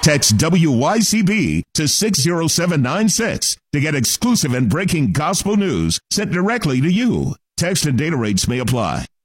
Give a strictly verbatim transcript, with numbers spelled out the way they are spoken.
Text W Y C B to six zero seven nine six to get exclusive and breaking gospel news sent directly to you. Text and data rates may apply.